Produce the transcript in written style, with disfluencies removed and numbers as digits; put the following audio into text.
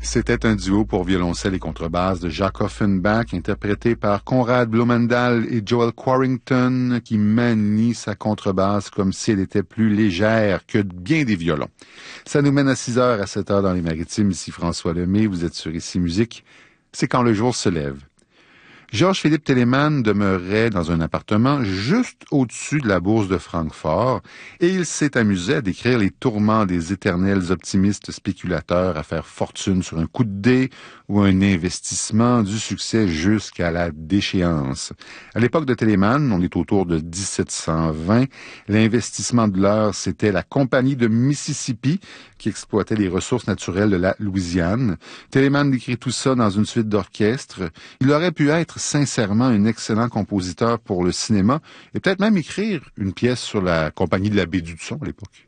C'était un duo pour violoncelle et contrebasse de Jacques Offenbach, interprété par Conrad Blumendahl et Joel Quarrington, qui manie sa contrebasse comme si elle était plus légère que bien des violons. Ça nous mène à 6h, à 7h dans les Maritimes. Ici François Lemay, vous êtes sur Ici Musique. C'est quand le jour se lève. Georges-Philippe Telemann demeurait dans un appartement juste au-dessus de la bourse de Francfort et il s'est amusé à décrire les tourments des éternels optimistes spéculateurs à faire fortune sur un coup de dé ou un investissement du succès jusqu'à la déchéance. À l'époque de Telemann, on est autour de 1720, l'investissement de l'heure, c'était la compagnie de Mississippi qui exploitait les ressources naturelles de la Louisiane. Telemann décrit tout ça dans une suite d'orchestre. Il aurait pu être sincèrement un excellent compositeur pour le cinéma et peut-être même écrire une pièce sur la compagnie de la baie du Son à l'époque.